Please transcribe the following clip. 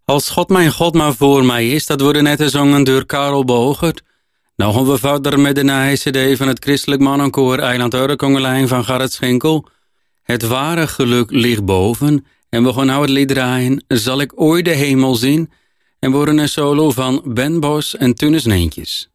Als God mijn God maar voor mij is, dat wordt net gezongen door Karel Bogert. Nou gaan we verder met de nieuwe cd van het Christelijk Mannenkoor Eiland Urkongelijn van Gerrit Schinkel. Het ware geluk ligt boven. En we gaan nou het lied draaien, Zal ik ooit de hemel zien? En worden een solo van Ben Bos en Tunis Neentjes.